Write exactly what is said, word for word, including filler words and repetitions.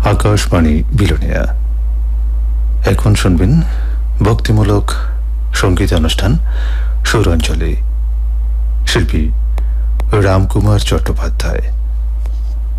আকাশবাণী বিলোনিয়া। এখন শুনবেন ভক্তিমূলক সঙ্গীতানুষ্ঠান সুরাঞ্জলি। শিল্পী রামকুমার চট্টোপাধ্যায়।